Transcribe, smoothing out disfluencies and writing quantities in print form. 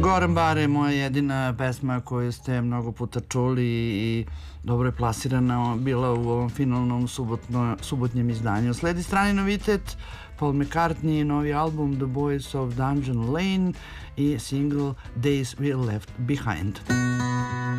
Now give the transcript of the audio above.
Goran Bare je moja jedina pesma koju ste mnogo puta čuli i dobro je plasirana bila u ovom finalnom subotnjem izdanju. Sledi strani novitet Paul McCartney, novi album The Boys of Dungeon Lane i single Days We Left Behind.